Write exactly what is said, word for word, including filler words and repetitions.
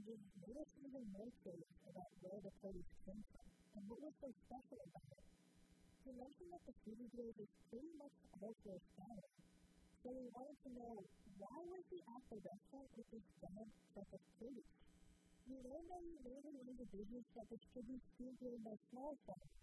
was noticed even more curious about where the produce came from and what was so special about it. He mentioned that the food he grew was pretty much all for his family. So he wanted to know, why was he at the restaurant with this giant truck of produce? We learned that he made it into business that distributes food grown by small farmers,